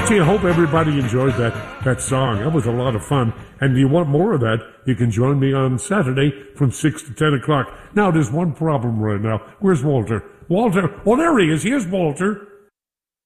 Gee, I hope everybody enjoyed that song. That was a lot of fun. And if you want more of that, you can join me on Saturday from 6 to 10 o'clock. Now, there's one problem right now. Where's Walter? Walter? Oh, there he is. Here's Walter.